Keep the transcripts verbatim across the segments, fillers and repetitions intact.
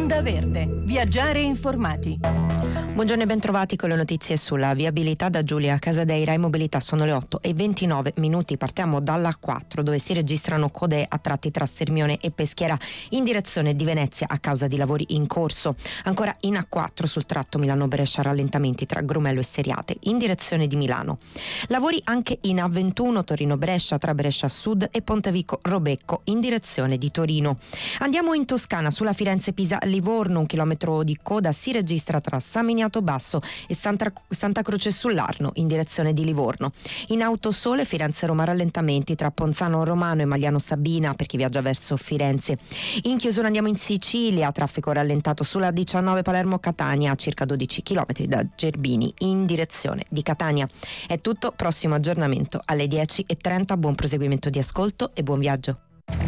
Onda Verde. Viaggiare informati. Buongiorno e bentrovati con le notizie sulla viabilità da Giulia Casadeira. In mobilità sono le otto e ventinove minuti. Partiamo dalla A quattro, dove si registrano code a tratti tra Sirmione e Peschiera in direzione di Venezia a causa di lavori in corso. Ancora in A quattro sul tratto Milano-Brescia, rallentamenti tra Grumello e Seriate in direzione di Milano. Lavori anche in A ventuno Torino-Brescia tra Brescia Sud e Pontevico-Robecco in direzione di Torino. Andiamo in Toscana, sulla Firenze-Pisa-Livorno, un chilometro di coda si registra tra San Miniato Basso e Santa, Santa Croce sull'Arno in direzione di Livorno. In Autosole Firenze-Roma rallentamenti tra Ponzano Romano e Magliano Sabina per chi viaggia verso Firenze. In chiusura andiamo in Sicilia, traffico rallentato sulla diciannove Palermo-Catania a circa dodici chilometri da Gerbini in direzione di Catania. È tutto, prossimo aggiornamento alle dieci e trenta. Buon proseguimento di ascolto e buon viaggio.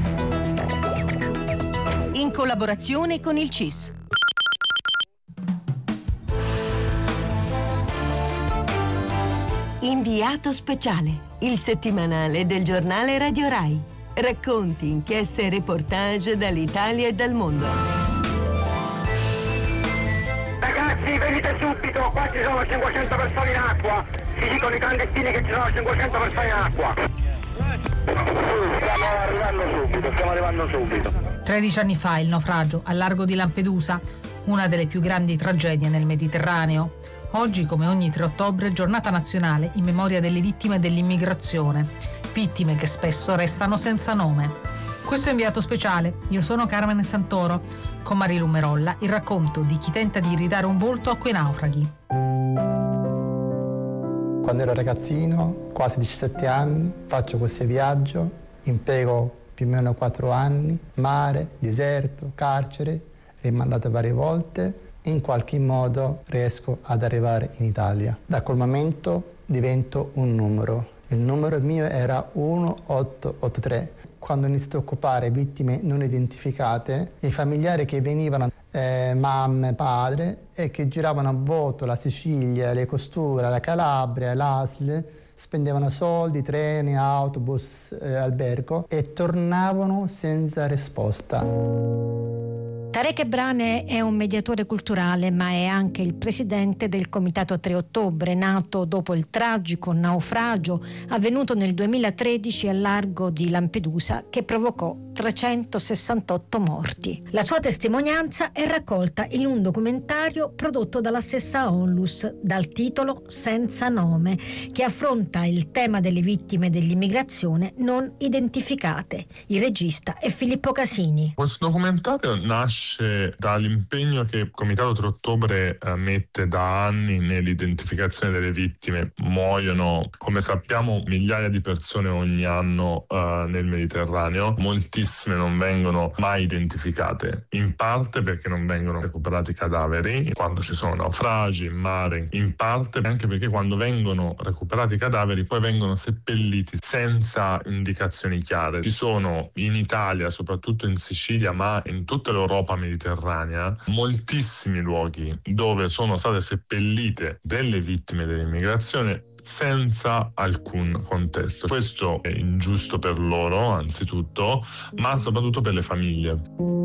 In collaborazione con il C I S. Inviato speciale, il settimanale del giornale Radio Rai. Racconti, inchieste e reportage dall'Italia e dal mondo. Ragazzi, venite subito, qua ci sono cinquecento persone in acqua. Si dicono i clandestini che ci sono cinquecento persone in acqua. Stiamo arrivando subito, stiamo arrivando subito. tredici anni fa il naufragio al largo di Lampedusa, una delle più grandi tragedie nel Mediterraneo. Oggi, come ogni tre ottobre, giornata nazionale in memoria delle vittime dell'immigrazione, vittime che spesso restano senza nome. Questo è Inviato speciale, io sono Carmen Santoro, con Marilu Merolla, il racconto di chi tenta di ridare un volto a quei naufraghi. Quando ero ragazzino, quasi diciassette anni, faccio questo viaggio, impiego più o meno quattro anni, mare, deserto, carcere, rimandato varie volte. In qualche modo riesco ad arrivare in Italia. Da quel momento divento un numero. Il numero mio era uno otto otto tre. Quando ho iniziato a occupare vittime non identificate, i familiari che venivano, eh, mamme, padre, e che giravano a vuoto la Sicilia, le Costure, la Calabria, l'A S L, spendevano soldi, treni, autobus, eh, albergo e tornavano senza risposta. Tarek Brane è un mediatore culturale, ma è anche il presidente del Comitato tre ottobre, nato dopo il tragico naufragio avvenuto nel duemilatredici al largo di Lampedusa, che provocò trecentosessantotto morti. La sua testimonianza è raccolta in un documentario prodotto dalla stessa Onlus, dal titolo Senza nome, che affronta il tema delle vittime dell'immigrazione non identificate. Il regista è Filippo Casini. Questo documentario nasce dall'impegno che il Comitato tre ottobre eh, mette da anni nell'identificazione delle vittime. Muoiono, come sappiamo, migliaia di persone ogni anno eh, nel Mediterraneo. Moltissime non vengono mai identificate, in parte perché non vengono recuperati cadaveri quando ci sono naufragi in mare, in parte anche perché quando vengono recuperati cadaveri poi vengono seppelliti senza indicazioni chiare. Ci sono in Italia, soprattutto in Sicilia, ma in tutta l'Europa mediterranea, moltissimi luoghi dove sono state seppellite delle vittime dell'immigrazione senza alcun contesto. Questo è ingiusto per loro, anzitutto, ma soprattutto per le famiglie.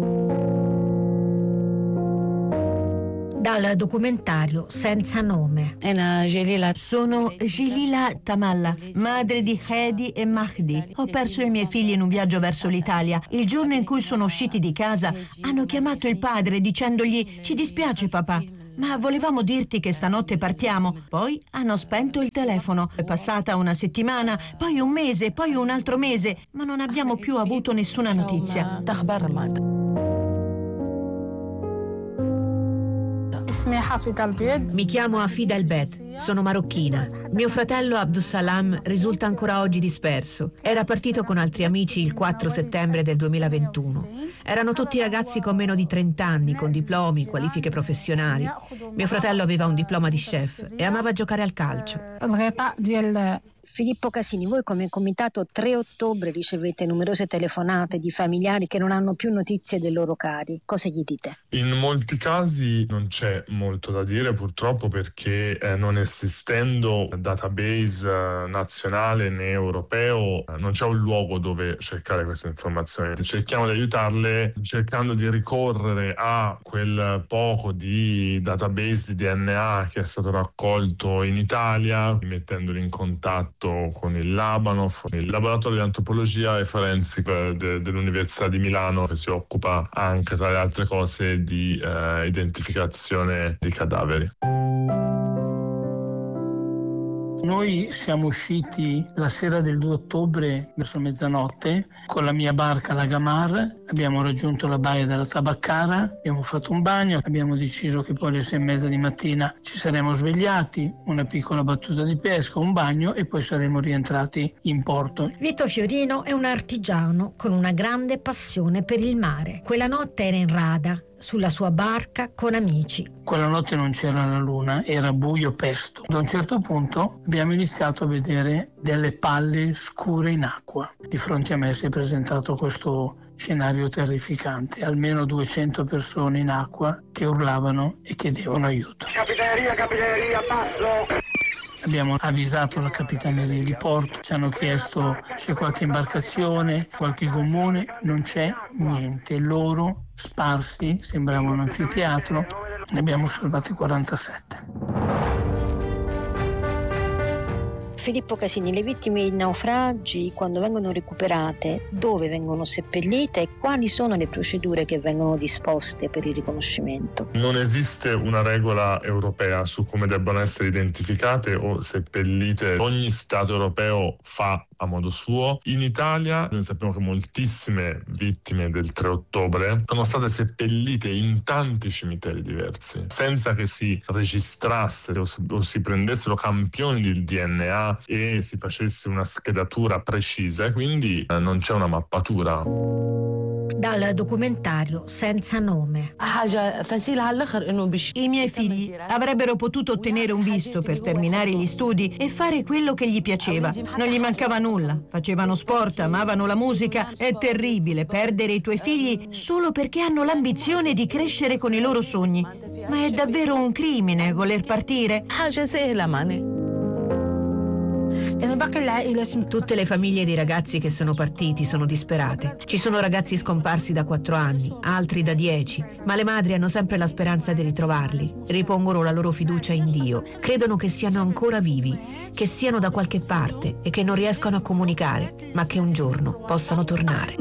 Dal documentario Senza nome. Sono Gelila Tamalla, madre di Hedi e Mahdi. Ho perso i miei figli in un viaggio verso l'Italia. Il giorno in cui sono usciti di casa hanno chiamato il padre dicendogli: ci dispiace papà, ma volevamo dirti che stanotte partiamo. Poi hanno spento il telefono. È passata una settimana, poi un mese, poi un altro mese, ma non abbiamo più avuto nessuna notizia. Mi chiamo Hafid El-Bet, sono marocchina. Mio fratello Abdussalam risulta ancora oggi disperso. Era partito con altri amici il quattro settembre del duemilaventuno. Erano tutti ragazzi con meno di trenta anni, con diplomi, qualifiche professionali. Mio fratello aveva un diploma di chef e amava giocare al calcio. Filippo Casini, voi come Comitato tre ottobre ricevete numerose telefonate di familiari che non hanno più notizie dei loro cari. Cosa gli dite? In molti casi non c'è molto da dire purtroppo, perché eh, non esistendo database eh, nazionale né europeo, eh, non c'è un luogo dove cercare queste informazioni. Cerchiamo di aiutarle cercando di ricorrere a quel poco di database di D N A che è stato raccolto in Italia, mettendoli in contatto con il Labanov, il laboratorio di antropologia e forensica de- dell'Università di Milano, che si occupa anche, tra le altre cose, di eh, identificazione di cadaveri. Noi siamo usciti la sera del due ottobre verso mezzanotte con la mia barca, la Gamar, abbiamo raggiunto la baia della Tabaccara, abbiamo fatto un bagno, abbiamo deciso che poi alle sei e mezza di mattina ci saremmo svegliati, una piccola battuta di pesca, un bagno e poi saremmo rientrati in porto. Vito Fiorino è un artigiano con una grande passione per il mare. Quella notte era in rada, sulla sua barca con amici. Quella notte non c'era la luna, era buio pesto. Ad un certo punto abbiamo iniziato a vedere delle palle scure in acqua. Di fronte a me si è presentato questo scenario terrificante, almeno duecento persone in acqua che urlavano e chiedevano aiuto. Capitaneria, capitaneria, basso! Abbiamo avvisato la capitaneria di porto, ci hanno chiesto se c'è qualche imbarcazione, qualche gommone, non c'è niente. Loro sparsi, sembrava un anfiteatro, ne abbiamo salvati quarantasette. Filippo Casini, le vittime di naufragi, quando vengono recuperate, dove vengono seppellite e quali sono le procedure che vengono disposte per il riconoscimento? Non esiste una regola europea su come debbano essere identificate o seppellite. Ogni Stato europeo fa a modo suo. In Italia noi sappiamo che moltissime vittime del tre ottobre sono state seppellite in tanti cimiteri diversi, senza che si registrasse o si, o si prendessero campioni del D N A e si facesse una schedatura precisa, quindi eh, non c'è una mappatura. Dal documentario Senza nome. I miei figli avrebbero potuto ottenere un visto per terminare gli studi e fare quello che gli piaceva. Non gli mancava nulla, facevano sport, amavano la musica. È terribile perdere i tuoi figli solo perché hanno l'ambizione di crescere con i loro sogni. Ma è davvero un crimine voler partire? Tutte le famiglie dei ragazzi che sono partiti sono disperate. Ci sono ragazzi scomparsi da quattro anni, altri da dieci, ma le madri hanno sempre la speranza di ritrovarli. Ripongono la loro fiducia in Dio. Credono che siano ancora vivi, che siano da qualche parte e che non riescano a comunicare, ma che un giorno possano tornare.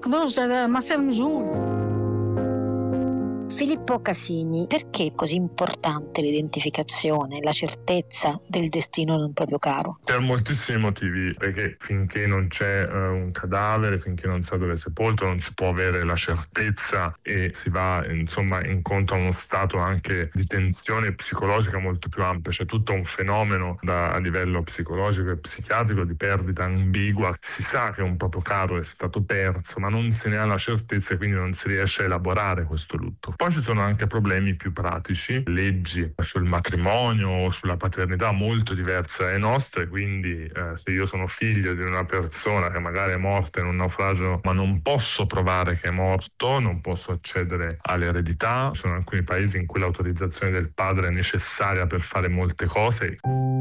Filippo Casini, perché è così importante l'identificazione, la certezza del destino di un proprio caro? Per moltissimi motivi, perché finché non c'è uh, un cadavere, finché non si sa dove è sepolto, non si può avere la certezza e si va insomma incontro a uno stato anche di tensione psicologica molto più ampio. C'è tutto un fenomeno da, a livello psicologico e psichiatrico di perdita ambigua. Si sa che un proprio caro è stato perso, ma non se ne ha la certezza e quindi non si riesce a elaborare questo lutto. Poi ci sono anche problemi più pratici, leggi sul matrimonio o sulla paternità molto diverse dalle nostre, quindi eh, se io sono figlio di una persona che magari è morta in un naufragio ma non posso provare che è morto, non posso accedere all'eredità. Ci sono alcuni paesi in cui l'autorizzazione del padre è necessaria per fare molte cose.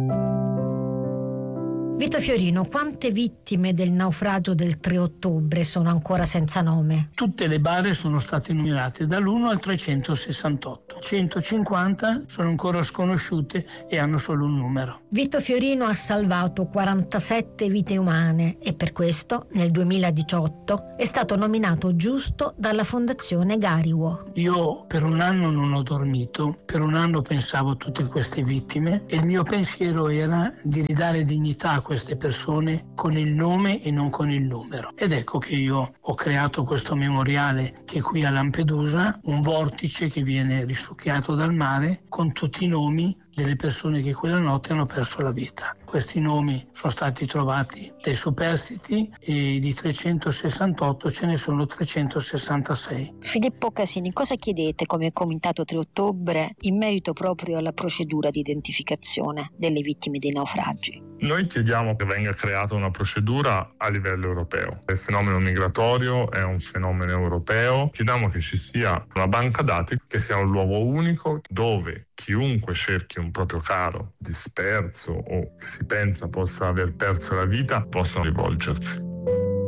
Vito Fiorino, quante vittime del naufragio del tre ottobre sono ancora senza nome? Tutte le bare sono state numerate dall'uno al trecentosessantotto. centocinquanta sono ancora sconosciute e hanno solo un numero. Vito Fiorino ha salvato quarantasette vite umane e per questo nel duemiladiciotto è stato nominato giusto dalla Fondazione Gariwo. Io per un anno non ho dormito, per un anno pensavo a tutte queste vittime e il mio pensiero era di ridare dignità a queste persone con il nome e non con il numero. Ed ecco che io ho creato questo memoriale che è qui a Lampedusa, un vortice che viene risucchiato dal mare con tutti i nomi, delle persone che quella notte hanno perso la vita. Questi nomi sono stati trovati dai superstiti e di trecentosessantotto ce ne sono trecentosessantasei. Filippo Casini, cosa chiedete come Comitato tre ottobre in merito proprio alla procedura di identificazione delle vittime dei naufragi? Noi chiediamo che venga creata una procedura a livello europeo. Il fenomeno migratorio è un fenomeno europeo. Chiediamo che ci sia una banca dati, che sia un luogo unico dove chiunque cerchi un proprio caro disperso o che si pensa possa aver perso la vita possano rivolgersi.